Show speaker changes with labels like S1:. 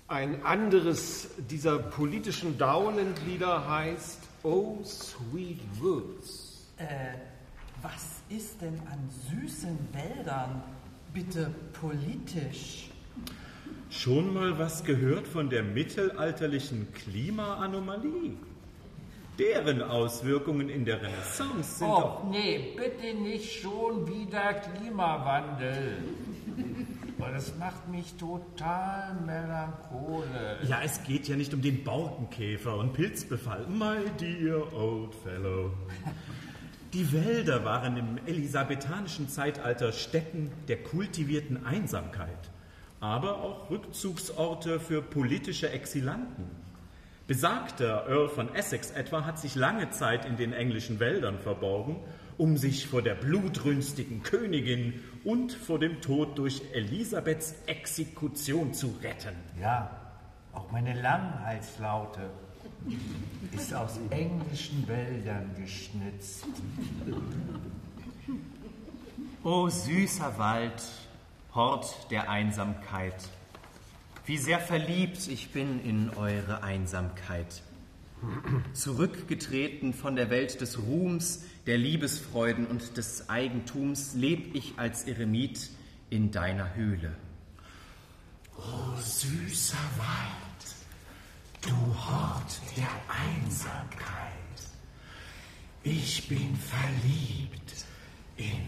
S1: Ein anderes dieser politischen Daunenlieder heißt Oh Sweet Woods.
S2: Was ist denn an süßen Wäldern bitte politisch?
S3: Schon mal was gehört von der mittelalterlichen Klimaanomalie? Deren Auswirkungen in der Renaissance sind
S4: Oh, nee, bitte nicht schon wieder Klimawandel. Weil das macht mich total melancholisch.
S3: Ja, es geht ja nicht um den Borkenkäfer und Pilzbefall. My dear old fellow. Die Wälder waren im elisabethanischen Zeitalter Stätten der kultivierten Einsamkeit, aber auch Rückzugsorte für politische Exilanten. Besagter Earl von Essex etwa hat sich lange Zeit in den englischen Wäldern verborgen, um sich vor der blutrünstigen Königin und vor dem Tod durch Elisabeths Exekution zu retten.
S4: Ja, auch meine Langhalslaute ist aus englischen Wäldern geschnitzt.
S5: O süßer Wald, Hort der Einsamkeit, wie sehr verliebt ich bin in eure Einsamkeit. Zurückgetreten von der Welt des Ruhms, der Liebesfreuden und des Eigentums, leb ich als Eremit in deiner Höhle.
S6: O süßer Wald, du Hort der Einsamkeit, ich bin verliebt in